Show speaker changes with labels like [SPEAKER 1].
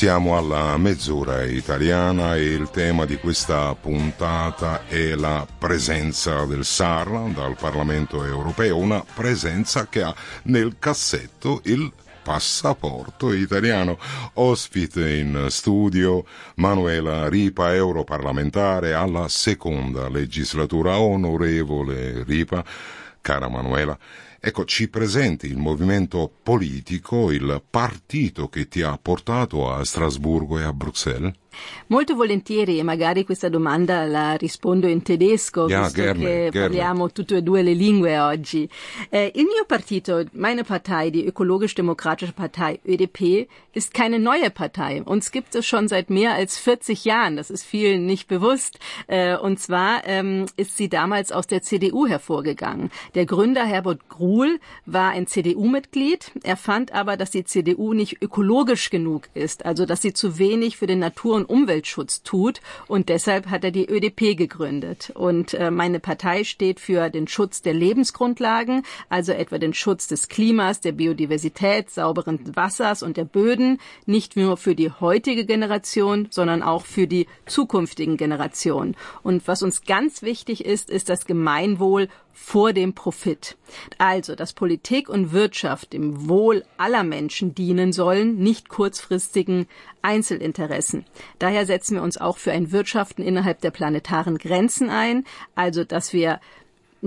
[SPEAKER 1] Siamo alla mezz'ora italiana e il tema di questa puntata è la presenza del SAR dal Parlamento europeo, una presenza che ha nel cassetto il passaporto italiano. Ospite in studio Manuela Ripa, europarlamentare alla seconda legislatura. Onorevole Ripa, cara Manuela, ecco, ci presenti il movimento politico, il partito che ti ha portato a Strasburgo e a Bruxelles?
[SPEAKER 2] Molto volentieri, e magari questa domanda la rispondo in tedesco, visto che parliamo tutte e due le lingue oggi. Il mio partito, meine Partei, die Ökologisch-Demokratische Partei, ÖDP, ist keine neue Partei. Uns gibt es schon seit mehr als 40 Jahren, das ist vielen nicht bewusst. Und zwar ist sie damals aus der CDU hervorgegangen. Der Gründer Herbert Gruhl war ein CDU-Mitglied. Er fand aber, dass die CDU nicht ökologisch genug ist, also dass sie zu wenig für den Natur- und Umweltschutz tut, und deshalb hat er die ÖDP gegründet. Und meine Partei steht für den Schutz der Lebensgrundlagen, also etwa den Schutz des Klimas, der Biodiversität, sauberen Wassers und der Böden, nicht nur für die heutige Generation, sondern auch für die zukünftigen Generationen. Und was uns ganz wichtig ist, ist das Gemeinwohl vor dem Profit. Also, dass Politik und Wirtschaft dem Wohl aller Menschen dienen sollen, nicht kurzfristigen Einzelinteressen. Daher setzen wir uns auch für ein Wirtschaften innerhalb der planetaren Grenzen ein, also dass wir